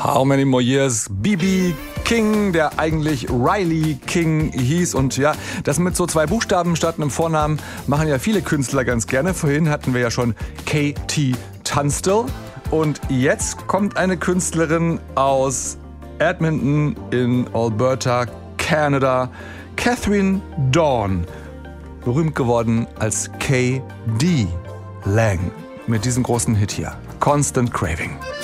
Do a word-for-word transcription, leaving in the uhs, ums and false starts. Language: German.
How Many More Years, B B King, der eigentlich Riley King hieß. Und ja, das mit so zwei Buchstaben statt einem Vornamen machen ja viele Künstler ganz gerne. Vorhin hatten wir ja schon Katie Tunstall. Und jetzt kommt eine Künstlerin aus Edmonton in Alberta, Kanada, Catherine Dawn, berühmt geworden als K D Lang, mit diesem großen Hit hier, Constant Craving.